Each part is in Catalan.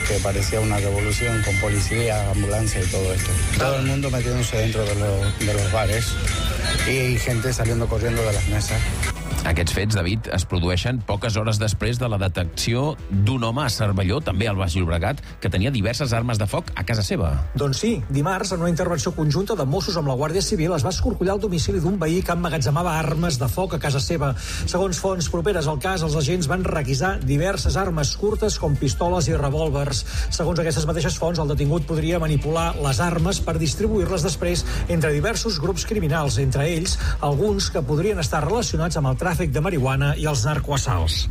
que parecía una revolución con policía, ambulancia y todo esto. Todo el mundo metiéndose dentro de los bares y gente saliendo corriendo de las mesas. Aquests fets, David, es produeixen poques hores després de la detecció d'un home a Cervelló, també al Baix Llobregat, que tenia diverses armes de foc a casa seva. Doncs sí, dimarts, en una intervenció conjunta de Mossos amb la Guàrdia Civil, es va escorcollar el domicili d'un veí que emmagatzemava armes de foc a casa seva. Segons fonts properes al cas, els agents van requisar diverses armes curtes com pistoles i revòlvers. Segons aquestes mateixes fonts, el detingut podria manipular les armes per distribuir-les després entre diversos grups criminals, entre ells alguns que podrien estar relacionats amb el tràfic de marihuana i els narcoassalts.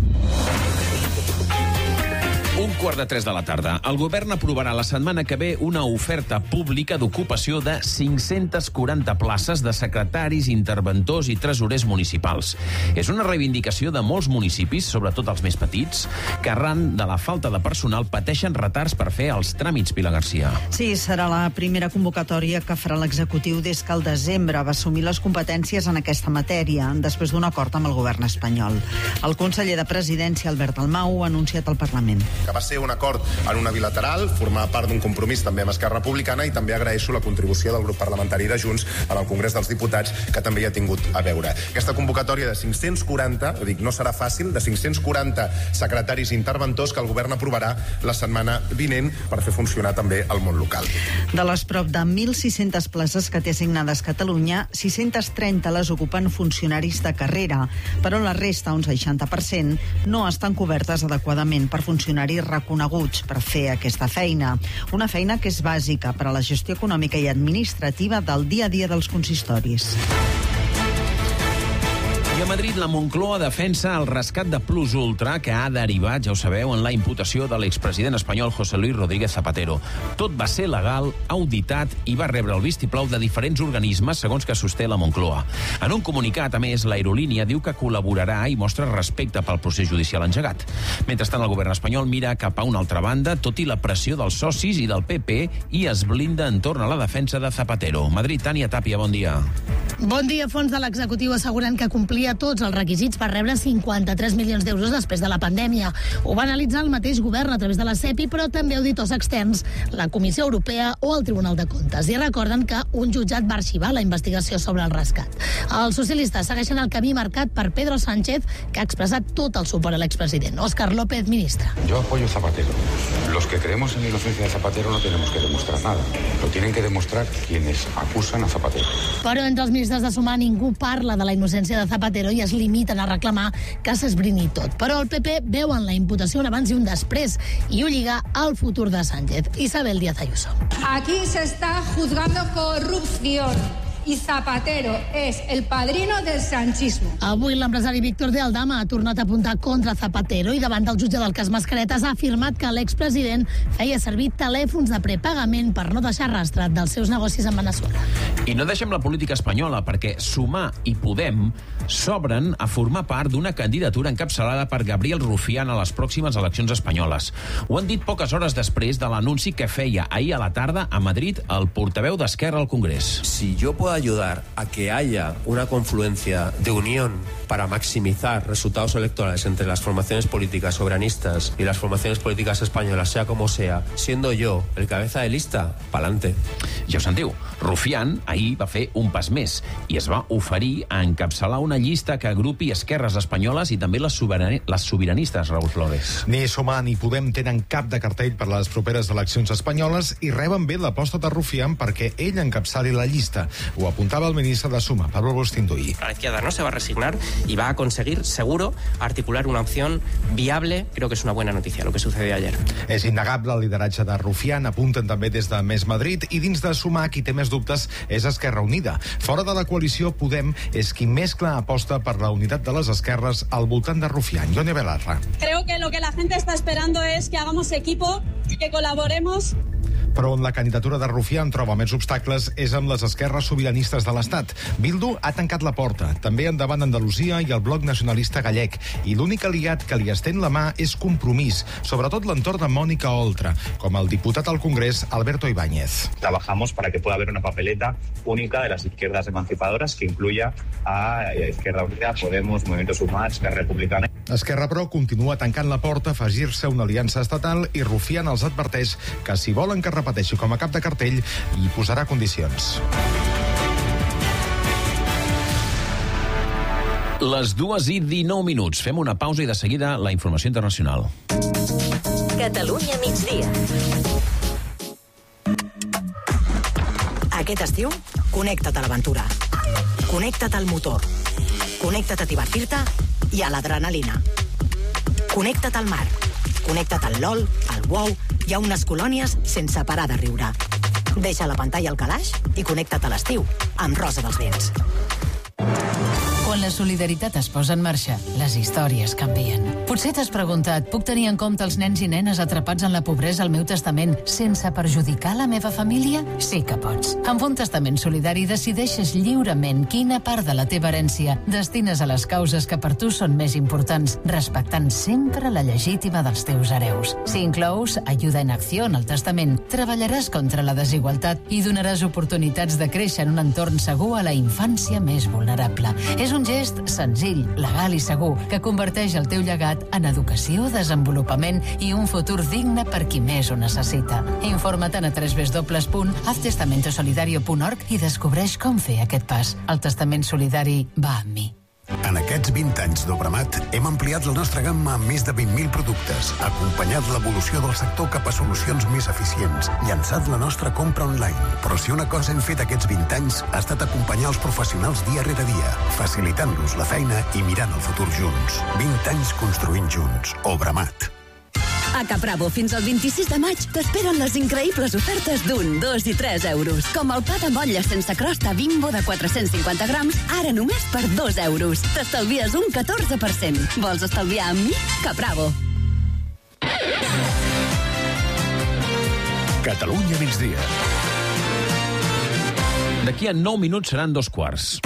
2:45 de la tarda. El govern aprovarà la setmana que ve una oferta pública d'ocupació de 540 places de secretaris, interventors i tresorers municipals. És una reivindicació de molts municipis, sobretot els més petits, que arran de la falta de personal pateixen retards per fer els tràmits, Pilar Garcia. Sí, serà la primera convocatòria que farà l'executiu des que al desembre va assumir les competències en aquesta matèria, després d'un acord amb el govern espanyol. El conseller de Presidència, Albert Dalmau, ha anunciat al Parlament que va ser un acord en una bilateral, formar part d'un compromís també amb Esquerra Republicana, i també agraeixo la contribució del grup parlamentari de Junts en el Congrés dels Diputats, que també hi ha tingut a veure. Aquesta convocatòria de 540, dic, no serà fàcil, de 540 secretaris i interventors que el govern aprovarà la setmana vinent per fer funcionar també el món local. De les prop de 1.600 places que té assignades Catalunya, 630 les ocupen funcionaris de carrera, però la resta, un 60%, no estan cobertes adequadament per funcionaris reconeguts per fer aquesta feina. Una feina que és bàsica per a la gestió econòmica i administrativa del dia a dia dels consistoris. I a Madrid, la Moncloa defensa el rescat de Plus Ultra, que ha derivat, ja ho sabeu, en la imputació de l'expresident espanyol José Luis Rodríguez Zapatero. Tot va ser legal, auditat i va rebre el vistiplau de diferents organismes, segons que sosté la Moncloa. En un comunicat, a més, l'aerolínia diu que col·laborarà i mostra respecte pel procés judicial engegat. Mentrestant, el govern espanyol mira cap a una altra banda, tot i la pressió dels socis i del PP, i es blinda entorn a la defensa de Zapatero. Madrid, Tània Tàpia, bon dia. Bon dia. Fons de l'executiu asseguren que complia tots els requisits per rebre 53 milions d'euros després de la pandèmia. Ho va analitzar el mateix govern a través de la CEPI, però també auditors externs, la Comissió Europea o el Tribunal de Comptes. I recorden que un jutjat va arxivar la investigació sobre el rescat. Els socialistes segueixen el camí marcat per Pedro Sánchez, que ha expressat tot el suport a l'expresident. Óscar López, ministre. Yo apoyo a Zapatero. Los que creemos en la inocencia de Zapatero no tenemos que demostrar nada. Lo tienen que demostrar quienes acusan a Zapatero. Però entre els ministres de Sumar ningú parla de la innocència de Zapatero i es limiten a reclamar que s'esbrini tot. Però el PP veu en la imputació un abans i un després i ho lliga al futur de Sánchez. Isabel Díaz Ayuso. Aquí se está juzgando corrupción. I Zapatero és el padrino del sanchismo. Avui l'empresari Víctor de Aldama ha tornat a apuntar contra Zapatero i davant del jutge del cas Mascaretes ha afirmat que l'expresident feia servir telèfons de prepagament per no deixar rastre dels seus negocis en Veneçuela. I no deixem la política espanyola, perquè Sumar i Podem s'obren a formar part d'una candidatura encapçalada per Gabriel Rufián a les pròximes eleccions espanyoles. Ho han dit poques hores després de l'anunci que feia ahir a la tarda a Madrid el portaveu d'Esquerra al Congrés. Si yo puedo ayudar a que haya una confluencia de unión para maximizar resultados electorales entre las formaciones políticas soberanistas y las formaciones políticas españolas, sea como sea, siendo yo el cabeza de lista, pa'lante. Ja ho sentiu, Rufián ahir va fer un pas més i es va oferir a encapçalar una llista que agrupi esquerres espanyoles i també les sobiranistes, Raúl Flores. Ni Sumar ni Podem tenen cap de cartell per les properes eleccions espanyoles i reben bé l'aposta de Rufián perquè ell encapçali la llista. Ho apuntava el ministre de Sumar, Pablo Agustín-Duy. La izquierda no se va a resignar y va a conseguir, seguro, articular una opción viable. Creo que es una buena noticia lo que sucedió ayer. És innegable el lideratge de Rufián, apunten també des de Més Madrid, i dins de Sumar qui té més dubtes és Esquerra Unida. Fora de la coalició, Podem és qui més clar aposta per la unitat de les esquerres al voltant de Rufián. Ione Belarra. Creo que lo que la gente está esperando es que hagamos equipo y que colaboremos. Però on la candidatura de Rufián troba més obstacles és amb les esquerres sobiranistes de l'Estat. Bildu ha tancat la porta, també endavant Andalusia i el Bloc Nacionalista Gallec. I l'únic aliat que li estén la mà és Compromís, sobretot l'entorn de Mónica Oltra, com el diputat al Congrés Alberto Ibáñez. Trabajamos para que pueda haber una papeleta única de las izquierdas emancipadoras que incluya a Izquierda Unida, Podemos, Movimiento Sumar, Esquerra Republicana. Esquerra, però, continua tancant la porta a afegir-se a una aliança estatal i Rufián els adverteix que si volen que repeteixi com a cap de cartell, hi posarà condicions. Les 2:19. Fem una pausa i de seguida la informació internacional. Catalunya migdia. Aquest estiu, connecta't a l'aventura. Connecta't al motor. Connecta't a divertir-te i a l'adrenalina. Connecta't al mar. Connecta't al LOL, al WoW i a unes colònies sense parar de riure. Deixa la pantalla al calaix i connecta't a l'estiu amb Rosa dels Vents. Quan la solidaritat es posa en marxa, les històries canvien. Potser t'has preguntat, puc tenir en compte els nens i nenes atrapats en la pobresa al meu testament sense perjudicar la meva família? Sí que pots. Amb un testament solidari decideixes lliurement quina part de la teva herència destines a les causes que per tu són més importants, respectant sempre la legítima dels teus hereus. Si inclous ajuda en acció en el testament, treballaràs contra la desigualtat i donaràs oportunitats de créixer en un entorn segur a la infància més vulnerable. És un gest senzill, legal i segur que converteix el teu llegat en educació, desenvolupament i un futur digne per qui més ho necessita. Informa't a www.haztestamentosolidario.org i descobreix com fer aquest pas. El testament solidari va amb mi. En aquests 20 anys d'Obramat hem ampliat la nostra gamma amb més de 20.000 productes, acompanyat l'evolució del sector cap a solucions més eficients, llançat la nostra compra online. Però si una cosa hem fet aquests 20 anys ha estat acompanyar els professionals dia rere dia, facilitant-los la feina i mirant el futur junts. 20 anys construint junts. Obramat. A Capravo, fins al 26 de maig, t'esperen les increïbles ofertes d'1, 2 i 3 euros. Com el pa de motlla sense crosta Bimbo de 450 grams, ara només per 2 euros. T'estalvies un 14%. Vols estalviar amb mi? Capravo. Catalunya migdia. D'aquí a 9 minuts seran 2:15.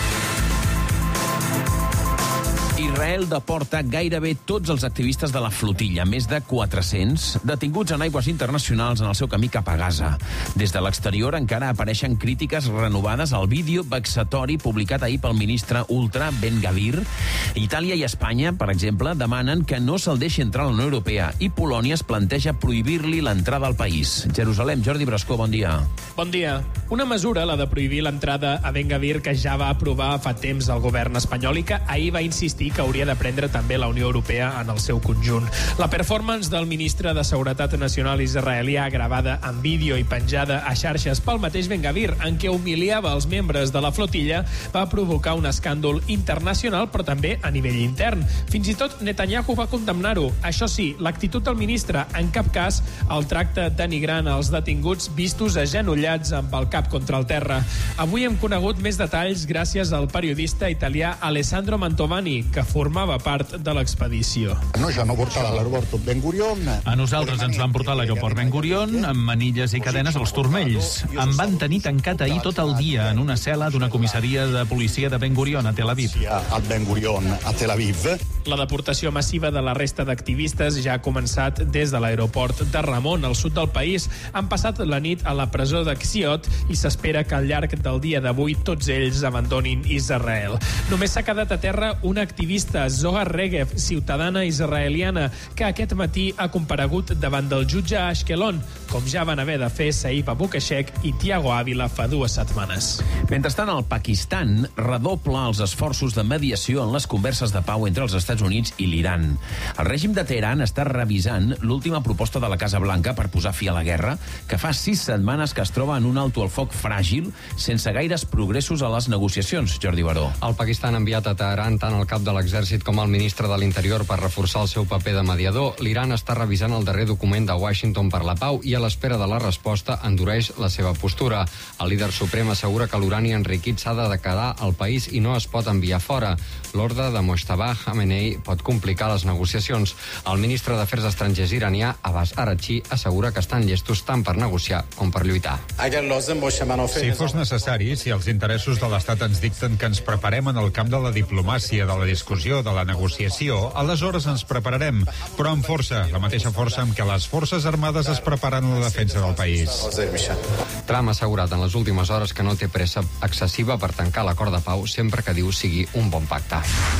Israel deporta gairebé tots els activistes de la flotilla, més de 400, detinguts en aigües internacionals en el seu camí cap a Gaza. Des de l'exterior encara apareixen crítiques renovades al vídeo vexatori publicat ahir pel ministre ultra Ben Gvir. Itàlia i Espanya, per exemple, demanen que no se'l deixi entrar a la Unió Europea i Polònia es planteja prohibir-li l'entrada al país. Jerusalem, Jordi Brascó, bon dia. Bon dia. Una mesura, la de prohibir l'entrada a Ben Gvir, que ja va aprovar fa temps el govern espanyol i que ahir va insistir que hauria de prendre també la Unió Europea en el seu conjunt. La performance del ministre de Seguretat Nacional israelià, gravada en vídeo i penjada a xarxes pel mateix Ben Gvir, en què humiliava els membres de la flotilla, va provocar un escàndol internacional, però també a nivell intern. Fins i tot Netanyahu va condemnar-ho. Això sí, l'actitud del ministre en cap cas el tracta denigrant als detinguts vistos agenollats amb el cap contra el terra. Avui hem conegut més detalls gràcies al periodista italià Alessandro Mantovani, que formava part de l'expedició. No, ja no portava a l'aeroport Ben Gurion. A nosaltres ens van portar a l'aeroport Ben Gurion amb manilles i cadenes als turmells. Em van tenir tancat ahir tot el dia en una cel·la d'una comissaria de policia de Ben Gurion a Tel Aviv. Al Ben Gurion a Tel Aviv. La deportació massiva de la resta d'activistes ja ha començat des de l'aeroport de Ramon, al sud del país. Han passat la nit a la presó d'Axiot i s'espera que al llarg del dia d'avui tots ells abandonin Israel. Només s'ha quedat a terra una activista, Zohar Regev, ciutadana israeliana, que aquest matí ha comparegut davant del jutge a Ashkelon, com ja van haver de fer Saif Abukashek i Tiago Ávila fa 2 setmanes. Mentrestant, el Pakistan redobla els esforços de mediació en les converses de pau entre els Estats Units i l'Iran. El règim de Teheran està revisant l'última proposta de la Casa Blanca per posar fi a la guerra, que fa 6 setmanes que es troba en un alto al foc fràgil, sense gaires progressos a les negociacions. Jordi Baró. El Pakistan ha enviat a Teheran tant el cap de l'exèrcit com el ministre de l'Interior per reforçar el seu paper de mediador. L'Iran està revisant el darrer document de Washington per la pau i a l'espera de la resposta endureix la seva postura. El líder suprem assegura que l'urani enriquit s'ha de quedar al país i no es pot enviar fora. L'ordre de Mojtaba Khamenei pot complicar les negociacions. El ministre d'Afers Estrangers iranià, Abbas Araghchi, assegura que estan llestos tant per negociar com per lluitar. Si fos necessari, si els interessos de l'Estat ens dicten que ens preparem en el camp de la diplomàcia, de la discussió, de la negociació, aleshores ens prepararem, però amb força, la mateixa força amb què les forces armades es preparen a la defensa del país. Trump ha assegurat en les últimes hores que no té pressa excessiva per tancar l'acord de pau sempre que diu sigui un bon pacte.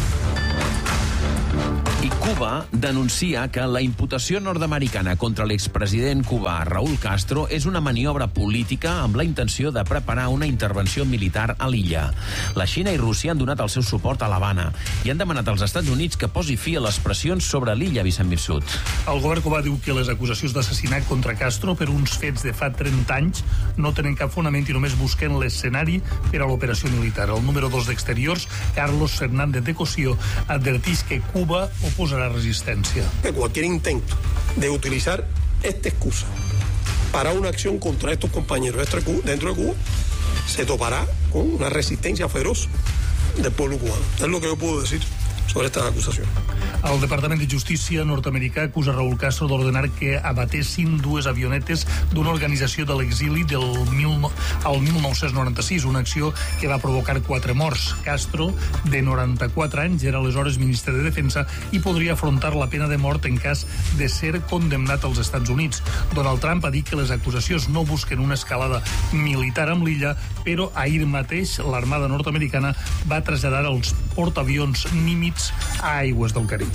I Cuba denuncia que la imputació nord-americana contra l'expresident cubà Raúl Castro és una maniobra política amb la intenció de preparar una intervenció militar a l'illa. La Xina i Rússia han donat el seu suport a l'Havana i han demanat als Estats Units que posi fi a les pressions sobre l'illa, Vicent Mirsut. El govern cubà diu que les acusacions d'assassinat contra Castro per uns fets de fa 30 anys no tenen cap fonament i només busquen l'escenari per a l'operació militar. El número 2 d'Exteriors, Carlos Fernández de Cosío, advertís que Cuba oposarà resistencia. Cualquier intento de utilizar esta excusa para una acción contra estos compañeros dentro de Cuba se topará con una resistencia feroz del pueblo cubano. Es lo que yo puedo decir sobre estas acusacions. El Departament de Justícia nord-americà acusa Raúl Castro d'ordenar que abatessin 2 avionetes d'una organització de l'exili al 1996, una acció que va provocar 4 morts. Castro, de 94 anys, era aleshores ministre de Defensa i podria afrontar la pena de mort en cas de ser condemnat als Estats Units. Donald Trump ha dit que les acusacions no busquen una escalada militar amb l'illa, però ahir mateix l'Armada nord-americana va traslladar els portaavions Nimitz a aigües del Carib.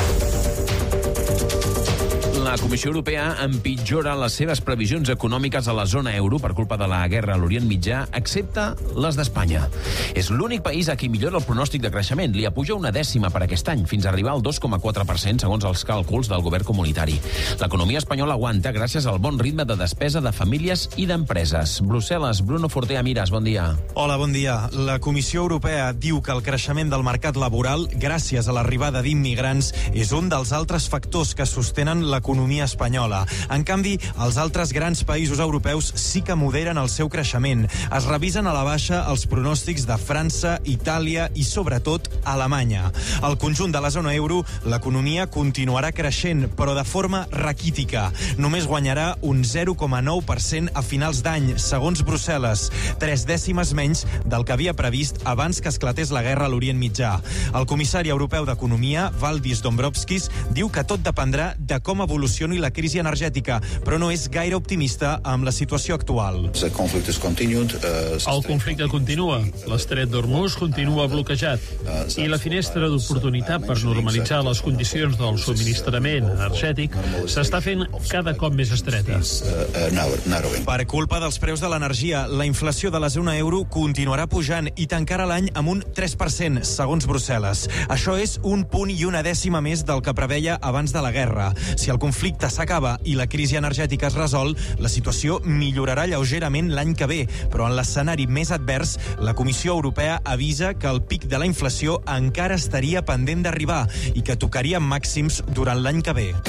La Comissió Europea empitjora les seves previsions econòmiques a la zona euro per culpa de la guerra a l'Orient Mitjà, excepte les d'Espanya. És l'únic país a qui millora el pronòstic de creixement. Li apuja 1/10 per aquest any, fins a arribar al 2,4%, segons els càlculs del govern comunitari. L'economia espanyola aguanta gràcies al bon ritme de despesa de famílies i d'empreses. Brussel·les, Bruno Fortea Miras, bon dia. Hola, bon dia. La Comissió Europea diu que el creixement del mercat laboral, gràcies a l'arribada d'immigrants, és un dels altres factors que sostenen l'economia espanyola. En canvi, els altres grans països europeus sí que moderen el seu creixement. Es revisen a la baixa els pronòstics de França, Itàlia i, sobretot, Alemanya. Al conjunt de la zona euro, l'economia continuarà creixent, però de forma raquítica. Només guanyarà un 0,9% a finals d'any, segons Brussel·les, 3 dècimes menys del que havia previst abans que esclatés la guerra a l'Orient Mitjà. El comissari europeu d'Economia, Valdis Dombrovskis, diu que tot dependrà de com evolucioni la crisi energètica, però no és gaire optimista amb la situació actual. El conflicte continua, l'estret d'Hormuz continua bloquejat i la finestra d'oportunitat per normalitzar les condicions del subministrament energètic s'està fent cada cop més estreta. Per culpa dels preus de l'energia, la inflació de la zona euro continuarà pujant i tancarà l'any amb un 3%, segons Brussel·les. Això és 1 punt i 1/10 més del que preveia abans de la guerra. Si el conflicte s'acaba i la crisi energètica es resol, la situació millorarà lleugerament l'any que ve, però en l'escenari més advers, la Comissió Europea avisa que el pic de la inflació encara estaria pendent d'arribar i que tocaria màxims durant l'any que ve.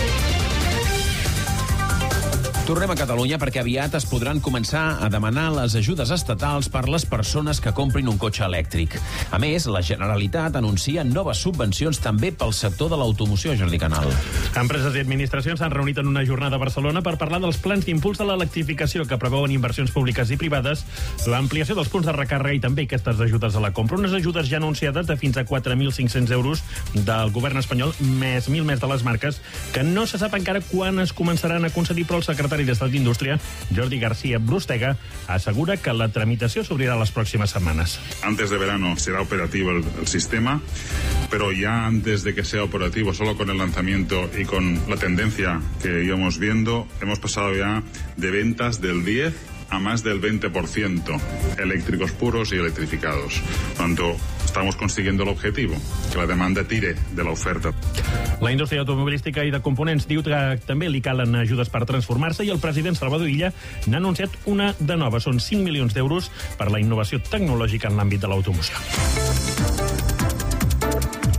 Tornem a Catalunya perquè aviat es podran començar a demanar les ajudes estatals per les persones que comprin un cotxe elèctric. A més, la Generalitat anuncia noves subvencions també pel sector de l'automoció, Jordi Canal. Empreses i administracions s'han reunit en una jornada a Barcelona per parlar dels plans d'impuls de l'electrificació que preveuen inversions públiques i privades, l'ampliació dels punts de recàrrega i també aquestes ajudes a la compra. Unes ajudes ja anunciades de fins a 4.500 euros del govern espanyol, més 1.000 més de les marques, que no se sap encara quan es començaran a concedir, però el secretari d'Estat d'Indústria, Jordi García Brustega, asegura que la tramitació s'obrirà les pròximes setmanes. Antes de verano será operativo el sistema, pero ya antes de que sea operativo, solo con el lanzamiento y con la tendencia que íbamos viendo, hemos pasado ya de ventas del 10 a más del 20% eléctricos puros y electrificados. Por tanto, estamos consiguiendo el objetivo, que la demanda tire de la oferta. La indústria automobilística i de components diu que també li calen ajudes per transformar-se i el president Salvador Illa n'ha anunciat una de nova. Són 5 milions d'euros per la innovació tecnològica en l'àmbit de l'automoció.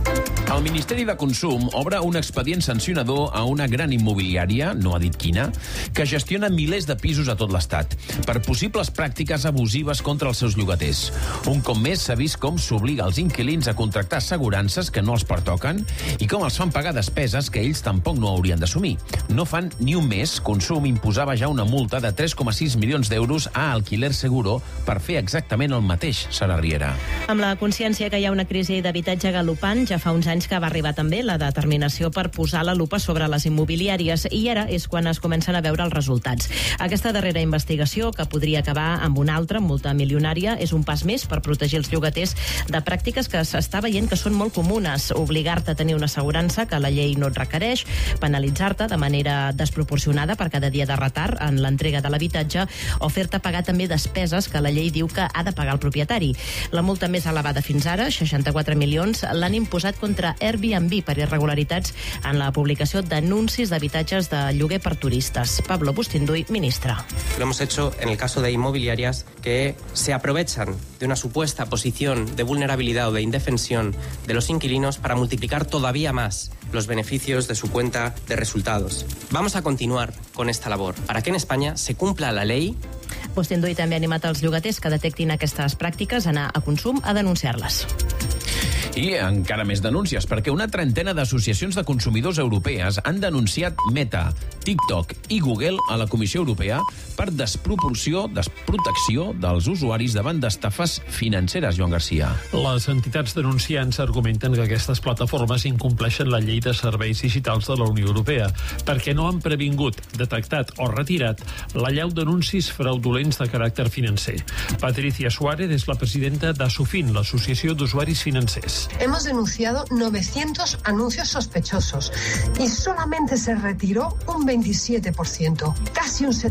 El Ministeri de Consum obre un expedient sancionador a una gran immobiliària, no ha dit quina, que gestiona milers de pisos a tot l'Estat per possibles pràctiques abusives contra els seus llogaters. Un cop més s'ha vist com s'obliga els inquilins a contractar assegurances que no els pertoquen i com els fan pagar despeses que ells tampoc no haurien d'assumir. No fan ni un mes, Consum imposava ja una multa de 3,6 milions d'euros a Alquiler Seguro per fer exactament el mateix, Sara Riera. Amb la consciència que hi ha una crisi d'habitatge galopant, ja fa uns anys que va arribar també la determinació per posar la lupa sobre les immobiliàries i ara és quan es comencen a veure els resultats. Aquesta darrera investigació, que podria acabar amb una altra multa milionària, és un pas més per protegir els llogaters de pràctiques que s'està veient que són molt comunes. Obligar-te a tenir una assegurança que la llei no et requereix, penalitzar-te de manera desproporcionada per cada dia de retard en l'entrega de l'habitatge o fer-te pagar també despeses que la llei diu que ha de pagar el propietari. La multa més elevada fins ara, 64 milions, l'han imposat contra Airbnb per irregularitats en la publicació d'anuncis d'habitatges de lloguer per turistes. Pablo Bustinduy, ministre. Lo hemos hecho en el caso de inmobiliarias que se aprovechan de una supuesta posición de vulnerabilidad o de indefensión de los inquilinos para multiplicar todavía más los beneficios de su cuenta de resultados. Vamos a continuar con esta labor para que en España se cumpla la ley. Bustinduy també ha animat els llogaters que detectin aquestes pràctiques a anar a Consum a denunciar-les. I encara més denúncies, perquè una trentena d'associacions de consumidors europees han denunciat Meta, TikTok i Google a la Comissió Europea per desprotecció dels usuaris davant d'estafes financeres, Joan Garcia. Les entitats denunciants argumenten que aquestes plataformes incompleixen la llei de serveis digitals de la Unió Europea perquè no han previngut, detectat o retirat l'allau d'anuncis fraudulents de caràcter financer. Patricia Suárez és la presidenta d'Asufin, l'Associació d'Usuaris Financers. Hemos denunciado 900 anuncios sospechosos y solamente se retiró un 27%. Casi un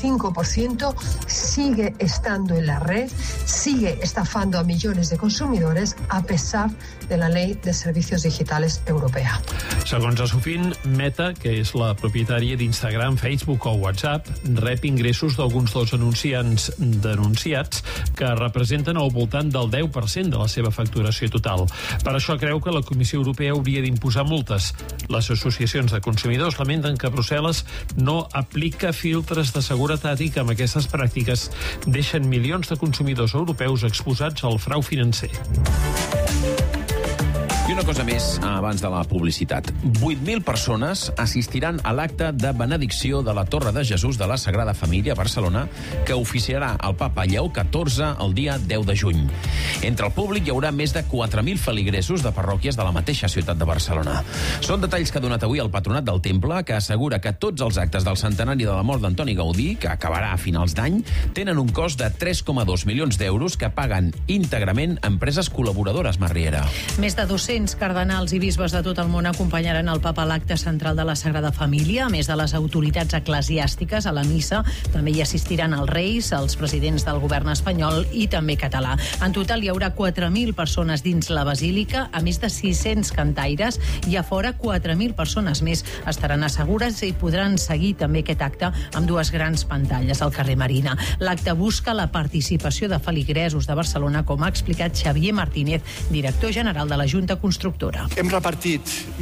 75% sigue estando en la red, sigue estafando a millones de consumidores a pesar de la Ley de Servicios Digitales Europea. Segons Asufin, Meta, que és la propietària d'Instagram, Facebook o WhatsApp, rep ingressos d'alguns dels anunciants denunciats que representen al voltant del 10% de la seva facturació total. Per això creu que la Comissió Europea hauria d'imposar multes. Les associacions de consumidors lamenten que Brussel·les no aplica filtres de seguretat i que amb aquestes pràctiques deixen milions de consumidors europeus exposats al frau financer. I una cosa més abans de la publicitat. 8.000 persones assistiran a l'acte de benedicció de la Torre de Jesús de la Sagrada Família a Barcelona, que oficiarà el papa Lleó XIV el dia 10 de juny. Entre el públic hi haurà més de 4.000 feligresos de parròquies de la mateixa ciutat de Barcelona. Són detalls que ha donat avui el Patronat del Temple, que assegura que tots els actes del centenari de la mort d'Antoni Gaudí, que acabarà a finals d'any, tenen un cost de 3,2 milions d'euros que paguen íntegrament empreses col·laboradores, Marriera. Més de 200 cardenals i bisbes de tot el món acompanyaran el papa a l'acte central de la Sagrada Família. A més de les autoritats eclesiàstiques, a la missa també hi assistiran els reis, els presidents del govern espanyol i també català. En total hi haurà 4.000 persones dins la basílica, a més de 600 cantaires, i a fora 4.000 persones més estaran assegures i podran seguir també aquest acte amb dues grans pantalles al carrer Marina. L'acte busca la participació de feligresos de Barcelona, com ha explicat Xavier Martínez, director general de la Junta Constructora. Hem repartit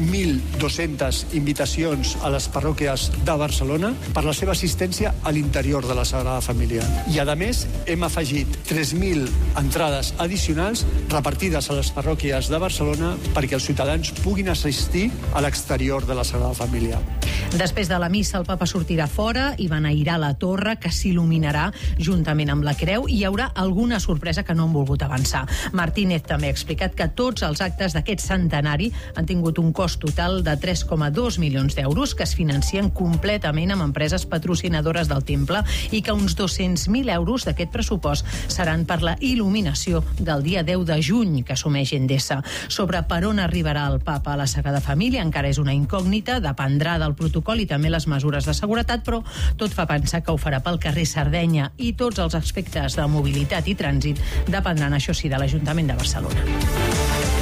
1.200 invitacions a les parròquies de Barcelona per la seva assistència a l'interior de la Sagrada Família. I, a més, hem afegit 3.000 entrades addicionals repartides a les parròquies de Barcelona perquè els ciutadans puguin assistir a l'exterior de la Sagrada Família. Després de la missa, el papa sortirà fora i beneirà la torre, que s'il·luminarà juntament amb la creu, i hi haurà alguna sorpresa que no han volgut avançar. Martínez també ha explicat que tots els actes d'aquest centenari han tingut un cost total de 3,2 milions d'euros que es financien completament amb empreses patrocinadores del temple i que uns 200.000 euros d'aquest pressupost seran per la il·luminació del dia 10 de juny que assumeix Endesa. Sobre per on arribarà el papa a la Sagrada Família encara és una incògnita, dependrà del protocol i també les mesures de seguretat, però tot fa pensar que ho farà pel carrer Sardenya i tots els aspectes de mobilitat i trànsit dependran, això sí, de l'Ajuntament de Barcelona.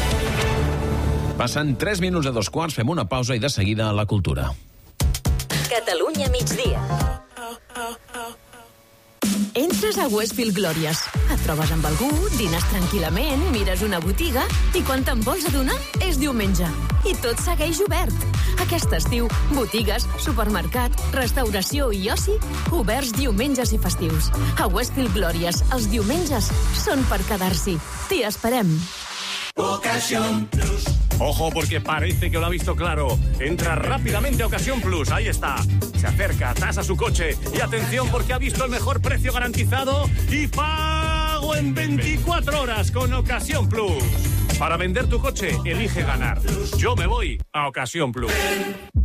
Passen 3 minuts a 2:15, fem una pausa i de seguida a la cultura. Catalunya migdia. Entres a Westfield Glòries. Et trobes amb algú, dines tranquil·lament, mires una botiga i quan te'n vols adonar és diumenge. I tot segueix obert. Aquest estiu, botigues, supermercat, restauració i oci, oberts diumenges i festius. A Westfield Glòries, els diumenges són per quedar-s'hi. T'hi esperem. Ocasión Plus. Ojo, porque parece que lo ha visto claro. Entra rápidamente a Ocasión Plus, ahí está. Se acerca, tasa su coche y atención porque ha visto el mejor precio garantizado y pago en 24 horas con Ocasión Plus. Para vender tu coche, elige ganar. Yo me voy a Ocasión Plus.